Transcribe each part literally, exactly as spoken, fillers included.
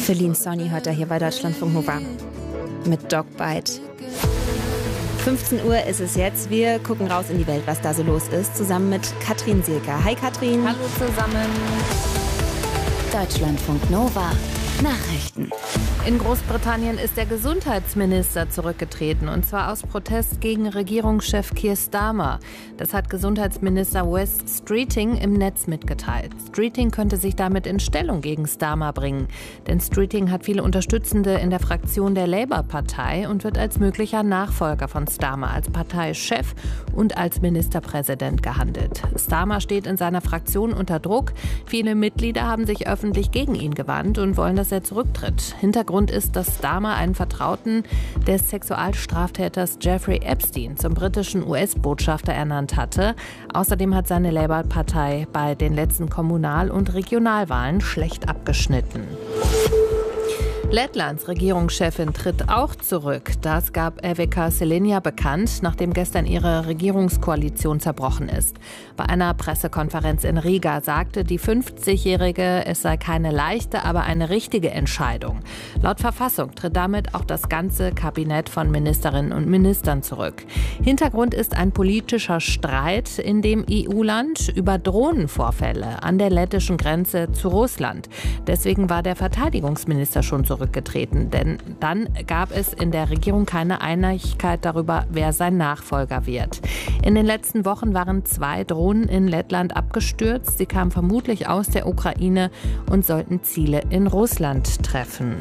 Feline Sonny hört er hier bei Deutschlandfunk Nova mit Dogbite. fünfzehn Uhr ist es jetzt. Wir gucken raus in die Welt, was da so los ist, zusammen mit Katrin Silker. Hi Katrin. Hallo zusammen. Deutschlandfunk Nova Nachrichten. In Großbritannien ist der Gesundheitsminister zurückgetreten, und zwar aus Protest gegen Regierungschef Keir Starmer. Das hat Gesundheitsminister Wes Streeting im Netz mitgeteilt. Streeting könnte sich damit in Stellung gegen Starmer bringen, denn Streeting hat viele Unterstützende in der Fraktion der Labour-Partei und wird als möglicher Nachfolger von Starmer als Parteichef und als Ministerpräsident gehandelt. Starmer steht in seiner Fraktion unter Druck. Viele Mitglieder haben sich öffentlich gegen ihn gewandt und wollen, dass er zurücktritt. Hintergrund ist, dass Starmer einen Vertrauten des Sexualstraftäters Jeffrey Epstein zum britischen U S-Botschafter ernannt hatte. Außerdem hat seine Labour-Partei bei den letzten Kommunal- und Regionalwahlen schlecht abgeschnitten. Lettlands Regierungschefin tritt auch zurück. Das gab Evika Selenia bekannt, nachdem gestern ihre Regierungskoalition zerbrochen ist. Bei einer Pressekonferenz in Riga sagte die fünfzigjährige, es sei keine leichte, aber eine richtige Entscheidung. Laut Verfassung tritt damit auch das ganze Kabinett von Ministerinnen und Ministern zurück. Hintergrund ist ein politischer Streit in dem E U-Land über Drohnenvorfälle an der lettischen Grenze zu Russland. Deswegen war der Verteidigungsminister schon zurück. Zurückgetreten, denn dann gab es in der Regierung keine Einigkeit darüber, wer sein Nachfolger wird. In den letzten Wochen waren zwei Drohnen in Lettland abgestürzt. Sie kamen vermutlich aus der Ukraine und sollten Ziele in Russland treffen.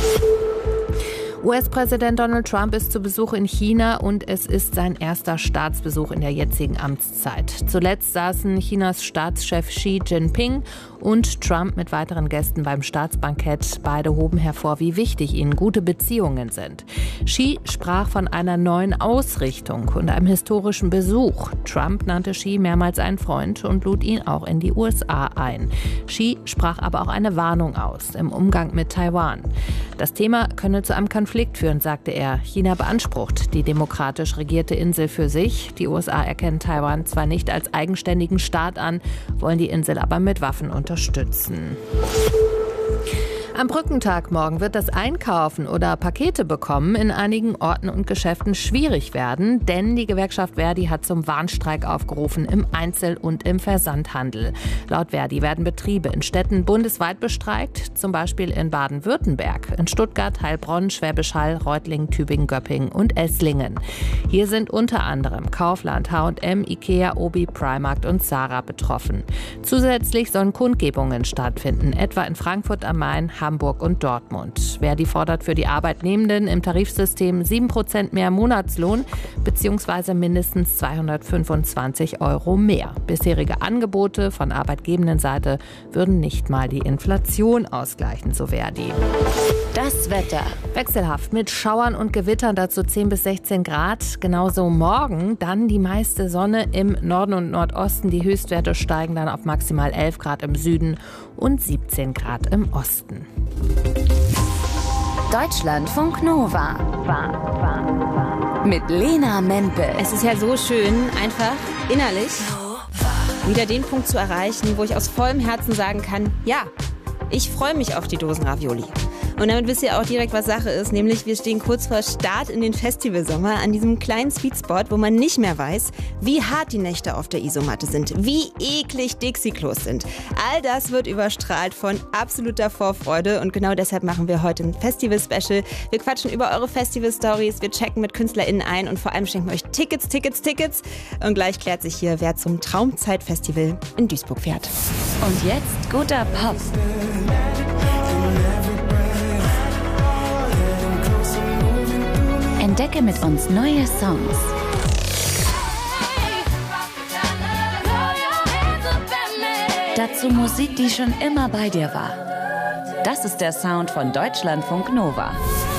U S-Präsident Donald Trump ist zu Besuch in China und es ist sein erster Staatsbesuch in der jetzigen Amtszeit. Zuletzt saßen Chinas Staatschef Xi Jinping und Trump mit weiteren Gästen beim Staatsbankett. Beide hoben hervor, wie wichtig ihnen gute Beziehungen sind. Xi sprach von einer neuen Ausrichtung und einem historischen Besuch. Trump nannte Xi mehrmals einen Freund und lud ihn auch in die U S A ein. Xi sprach aber auch eine Warnung aus im Umgang mit Taiwan. Das Thema könne zu einem Konflikt führen, sagte er. China beansprucht die demokratisch regierte Insel für sich. Die U S A erkennen Taiwan zwar nicht als eigenständigen Staat an, wollen die Insel aber mit Waffen unterstützen. Am Brückentag morgen wird das Einkaufen oder Pakete bekommen in einigen Orten und Geschäften schwierig werden, denn die Gewerkschaft Verdi hat zum Warnstreik aufgerufen im Einzel- und im Versandhandel. Laut Verdi werden Betriebe in Städten bundesweit bestreikt, zum Beispiel in Baden-Württemberg, in Stuttgart, Heilbronn, Schwäbisch Hall, Reutlingen, Tübingen, Göppingen und Esslingen. Hier sind unter anderem Kaufland, H und M, Ikea, Obi, Primark und Zara betroffen. Zusätzlich sollen Kundgebungen stattfinden, etwa in Frankfurt am Main, Hamburg und Dortmund. Verdi fordert für die Arbeitnehmenden im Tarifsystem sieben Prozent mehr Monatslohn bzw. mindestens zweihundertfünfundzwanzig Euro mehr. Bisherige Angebote von Arbeitgebendenseite würden nicht mal die Inflation ausgleichen, so Verdi. Das Wetter. Wechselhaft mit Schauern und Gewittern, dazu zehn bis sechzehn Grad. Genauso morgen, dann die meiste Sonne im Norden und Nordosten. Die Höchstwerte steigen dann auf maximal elf Grad im Süden und siebzehn Grad im Osten. Deutschlandfunk Nova. Mit Lena Mempel. Es ist ja so schön, einfach innerlich wieder den Punkt zu erreichen, wo ich aus vollem Herzen sagen kann, ja, ich freue mich auf die Dosen Ravioli. Und damit wisst ihr auch direkt, was Sache ist, nämlich wir stehen kurz vor Start in den Festivalsommer an diesem kleinen Sweetspot, wo man nicht mehr weiß, wie hart die Nächte auf der Isomatte sind, wie eklig Dixie-Klos sind. All das wird überstrahlt von absoluter Vorfreude und genau deshalb machen wir heute ein Festival-Special. Wir quatschen über eure Festival-Stories, wir checken mit KünstlerInnen ein und vor allem schenken wir euch Tickets, Tickets, Tickets. Und gleich klärt sich hier, wer zum Traumzeit-Festival in Duisburg fährt. Und jetzt guter Pop. Entdecke mit uns neue Songs. Dazu Musik, die schon immer bei dir war. Das ist der Sound von Deutschlandfunk Nova.